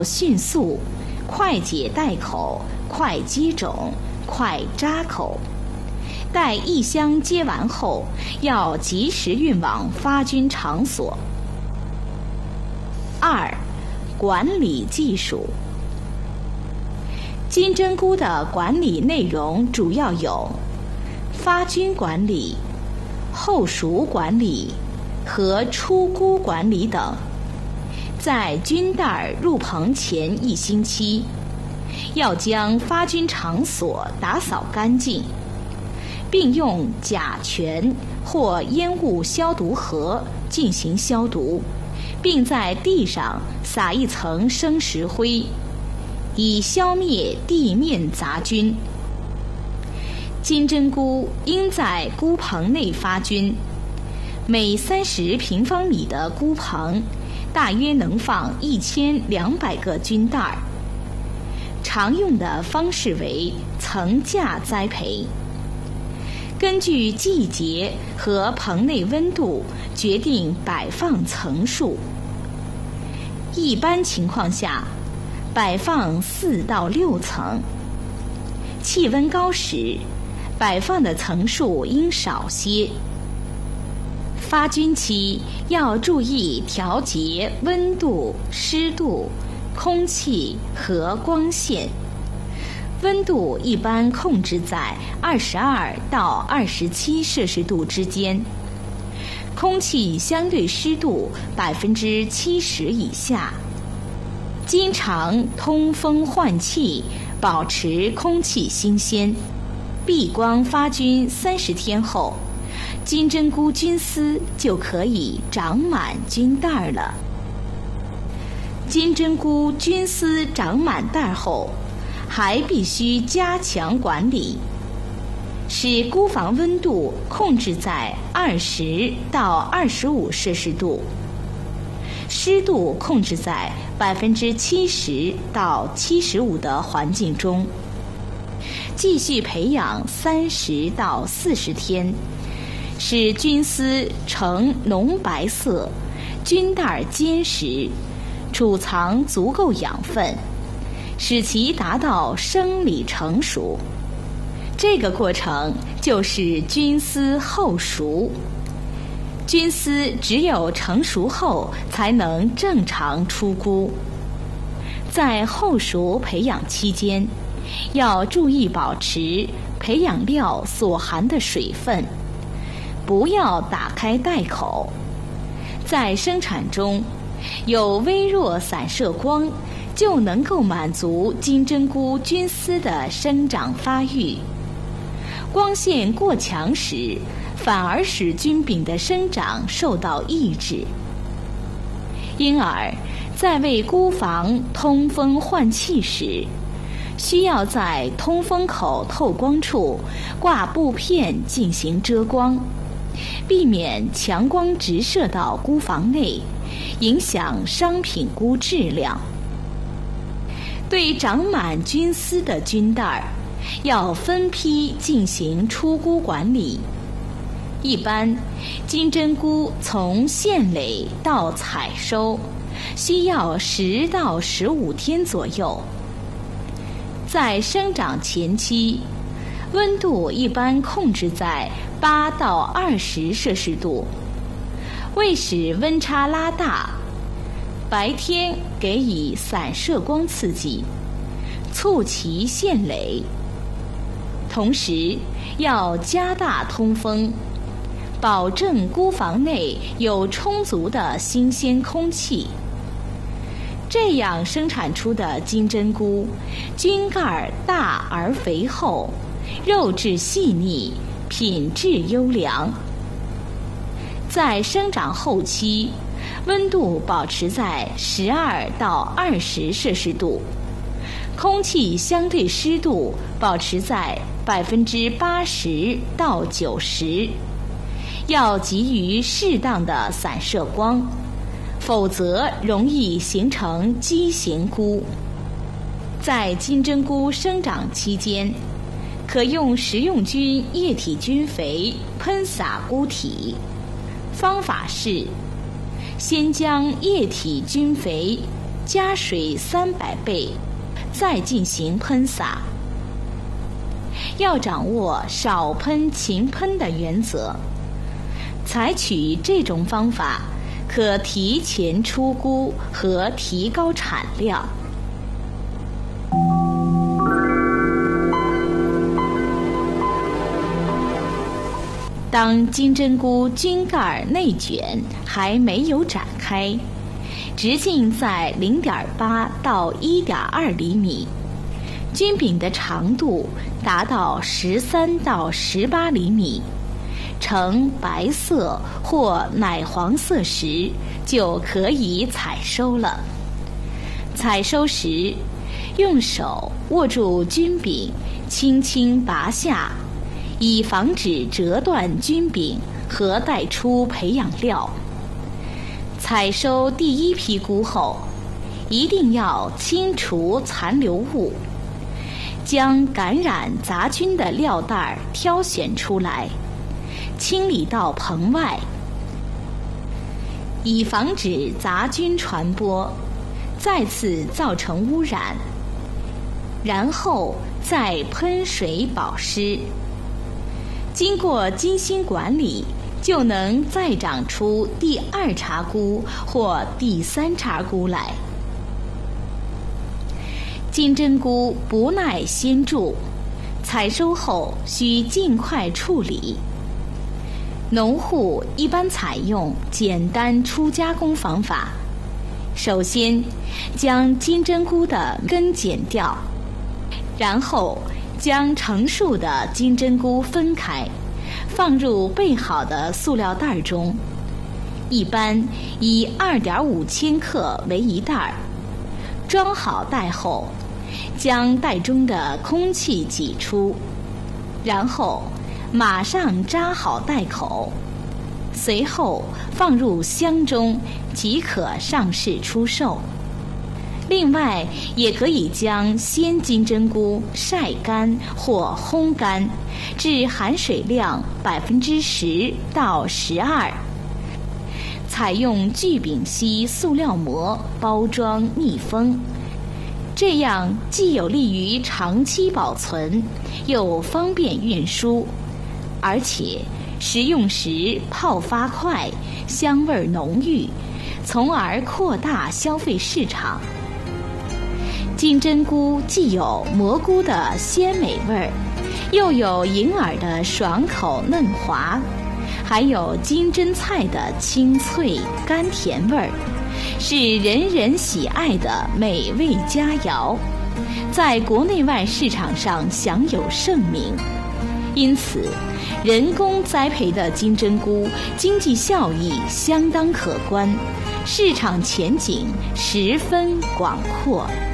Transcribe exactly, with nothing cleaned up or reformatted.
迅速，快解带口，快接种，快扎口。待一箱接完后，要及时运往发菌场所。二、管理技术。金针菇的管理内容主要有发菌管理、后熟管理和出菇管理等。在菌袋入棚前一星期，要将发菌场所打扫干净，并用甲醛或烟雾消毒盒进行消毒，并在地上撒一层生石灰，以消灭地面杂菌。金针菇应在菇棚内发菌，每三十平方米的菇棚大约能放一千两百个菌袋儿。常用的方式为层架栽培，根据季节和棚内温度决定摆放层数。一般情况下，摆放四到六层。气温高时，摆放的层数应少些。发菌期要注意调节温度、湿度、空气和光线。温度一般控制在二十二到二十七摄氏度之间，空气相对湿度百分之七十以下。经常通风换气，保持空气新鲜。闭光发菌三十天后，金针菇菌丝就可以长满菌袋了。金针菇菌丝长满袋后，还必须加强管理，使菇房温度控制在二十到二十五摄氏度，湿度控制在百分之七十到七十五的环境中。继续培养三十到四十天，使菌丝呈浓白色，菌袋坚实，储藏足够养分，使其达到生理成熟。这个过程就是菌丝后熟。菌丝只有成熟后才能正常出菇。在后熟培养期间，要注意保持培养料所含的水分，不要打开袋口。在生产中，有微弱散射光，就能够满足金针菇菌丝的生长发育。光线过强时，反而使菌柄的生长受到抑制。因而，在为菇房通风换气时，需要在通风口透光处挂布片进行遮光，避免强光直射到菇房内，影响商品菇质量。对长满菌丝的菌袋，要分批进行出菇管理。一般，金针菇从现垒到采收，需要十到十五天左右。在生长前期，温度一般控制在八到二十摄氏度。为使温差拉大，白天给予散射光刺激，促其现垒。同时，要加大通风，保证菇房内有充足的新鲜空气。这样生产出的金针菇，菌盖大而肥厚，肉质细腻，品质优良。在生长后期，温度保持在十二到二十摄氏度，空气相对湿度保持在百分之八十到九十，要给予适当的散射光，否则容易形成畸形菇。在金针菇生长期间，可用食用菌液体菌肥喷洒菇体。方法是：先将液体菌肥加水三百倍，再进行喷洒。要掌握少喷勤喷的原则，采取这种方法，可提前出菇和提高产量。当金针菇菌盖内卷还没有展开，直径在 零点八到一点二厘米，菌柄的长度达到十三到十八厘米，呈白色或奶黄色时，就可以采收了。采收时，用手握住菌柄，轻轻拔下，以防止折断菌柄和带出培养料。采收第一批菇后，一定要清除残留物，将感染杂菌的料袋挑选出来，清理到棚外，以防止杂菌传播，再次造成污染。然后再喷水保湿。经过精心管理，就能再长出第二茬菇或第三茬菇来。金针菇不耐鲜蛀，采收后需尽快处理。农户一般采用简单初加工方法，首先将金针菇的根剪掉，然后将成熟的金针菇分开，放入备好的塑料袋中，一般以 二点五千克为一袋，装好袋后，将袋中的空气挤出，然后马上扎好袋口，随后放入箱中即可上市出售。另外，也可以将鲜金针菇晒干或烘干，至含水量百分之十到十二。采用聚丙烯塑料膜包装密封，这样既有利于长期保存，又方便运输，而且食用时泡发快，香味浓郁，从而扩大消费市场。金针菇既有蘑菇的鲜美味儿，又有银耳的爽口嫩滑，还有金针菜的清脆甘甜味儿，是人人喜爱的美味佳肴，在国内外市场上享有盛名。因此，人工栽培的金针菇经济效益相当可观，市场前景十分广阔。